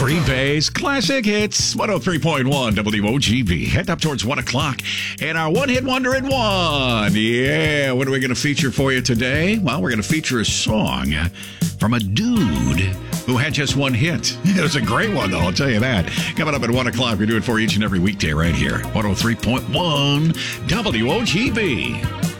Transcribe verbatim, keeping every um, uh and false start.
Green Bay's classic hits, one oh three point one W O G B. Head up towards one o'clock. And our one-hit wonder at one. Yeah, what are we going to feature for you today? Well, we're going to feature a song from a dude who had just one hit. It was a great one, though, I'll tell you that. Coming up at one o'clock, we do it for each and every weekday right here. one oh three point one W O G B.